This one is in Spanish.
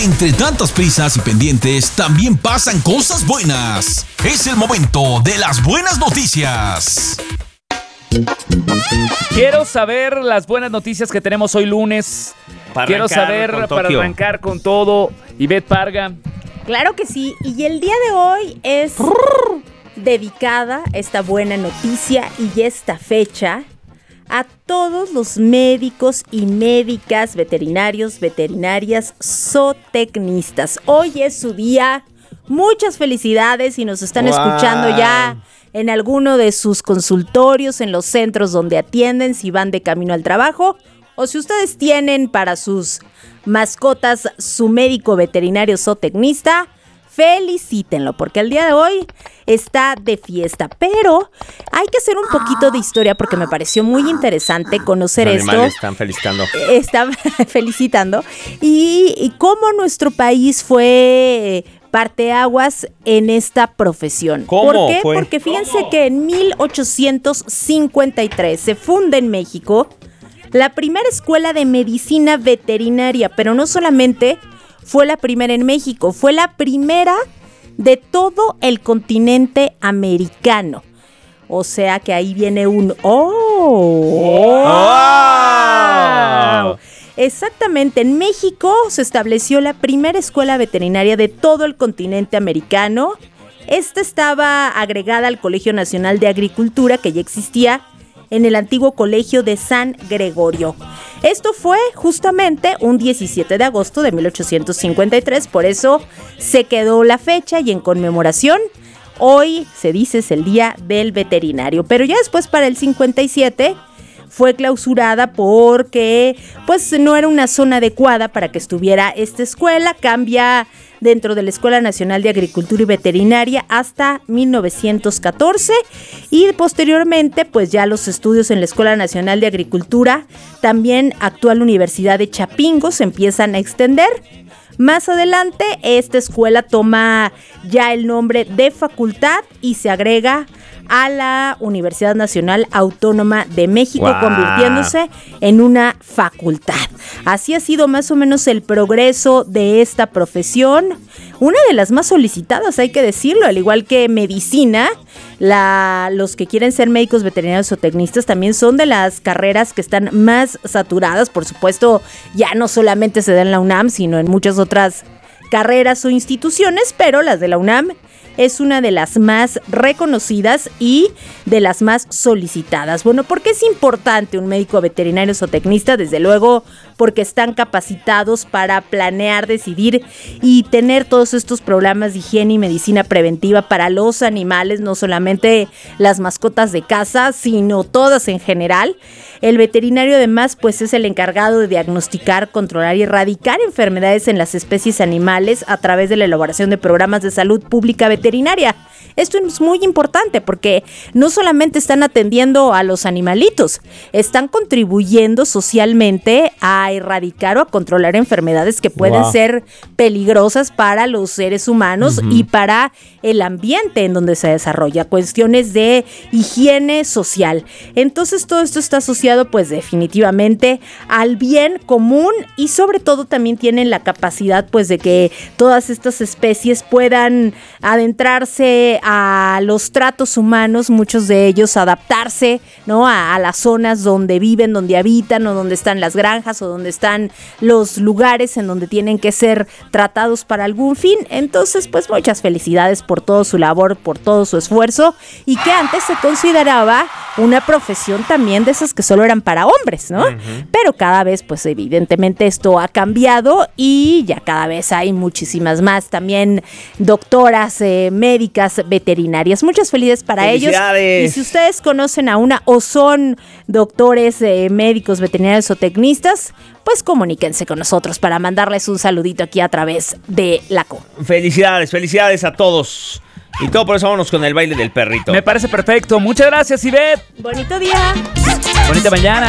Entre tantas prisas y pendientes, también pasan cosas buenas. Es el momento de las buenas noticias. Quiero saber las buenas noticias que tenemos hoy lunes. Quiero saber para arrancar con todo. Ivette Parga. Claro que sí. Y el día de hoy es dedicada esta buena noticia y esta fecha a todos los médicos y médicas, veterinarios, veterinarias, zootecnistas. Hoy es su día. Muchas felicidades si nos están escuchando ya en alguno de sus consultorios, en los centros donde atienden, si van de camino al trabajo, o si ustedes tienen para sus mascotas su médico veterinario zootecnista, felicítenlo, porque el día de hoy está de fiesta. Pero hay que hacer un poquito de historia porque me pareció muy interesante conocer esto. Los animales están felicitando. Y cómo nuestro país fue parteaguas en esta profesión. ¿Cómo ¿Por qué? fue? Porque fíjense que en 1853 se funda en México la primera escuela de medicina veterinaria, pero no solamente fue la primera en México, fue la primera de todo el continente americano. O sea que ahí viene un ¡oh! Exactamente, en México se estableció la primera escuela veterinaria de todo el continente americano. Esta estaba agregada al Colegio Nacional de Agricultura, que ya existía en el antiguo Colegio de San Gregorio. Esto fue justamente un 17 de agosto de 1853, por eso se quedó la fecha y en conmemoración, hoy se dice es el Día del Veterinario. Pero ya después para el 57 fue clausurada porque pues no era una zona adecuada para que estuviera esta escuela. Cambia dentro de la Escuela Nacional de Agricultura y Veterinaria hasta 1914 y posteriormente pues ya los estudios en la Escuela Nacional de Agricultura, también actual Universidad de Chapingo, se empiezan a extender. Más adelante esta escuela toma ya el nombre de facultad y se agrega a la Universidad Nacional Autónoma de México, convirtiéndose en una facultad. Así ha sido más o menos el progreso de esta profesión, una de las más solicitadas, hay que decirlo, al igual que medicina. Los que quieren ser médicos veterinarios o tecnistas también son de las carreras que están más saturadas. Por supuesto, ya no solamente se da en la UNAM, sino en muchas otras carreras o instituciones, pero las de la UNAM es una de las más reconocidas y de las más solicitadas. Bueno, ¿por qué es importante un médico veterinario zootecnista? Desde luego, porque están capacitados para planear, decidir y tener todos estos programas de higiene y medicina preventiva para los animales, no solamente las mascotas de casa, sino todas en general. El veterinario además pues es el encargado de diagnosticar, controlar y erradicar enfermedades en las especies animales a través de la elaboración de programas de salud pública veterinaria. Esto es muy importante porque no solamente están atendiendo a los animalitos, están contribuyendo socialmente a erradicar o a controlar enfermedades que pueden ser peligrosas para los seres humanos y para el ambiente en donde se desarrolla, cuestiones de higiene social. Entonces todo esto está asociado pues definitivamente al bien común y sobre todo también tienen la capacidad pues de que todas estas especies puedan adentrarse a los tratos humanos, muchos de ellos adaptarse, ¿no? a las zonas donde viven, donde habitan o donde están las granjas o donde están los lugares en donde tienen que ser tratados para algún fin. Entonces pues muchas felicidades por todo su labor, por todo su esfuerzo, y que antes se consideraba una profesión también de esas que solo eran para hombres, ¿no? Pero cada vez pues evidentemente esto ha cambiado y ya cada vez hay muchísimas más también doctoras, médicas, veterinarias. Muchas felicidades para ellos. Y si ustedes conocen a una o son doctores, médicos, veterinarios o tecnistas, pues comuníquense con nosotros para mandarles un saludito aquí a través de la CO. Felicidades a todos. Y todo por eso vámonos con el baile del perrito. Me parece perfecto. Muchas gracias, Ivette. Bonito día. Bonita mañana.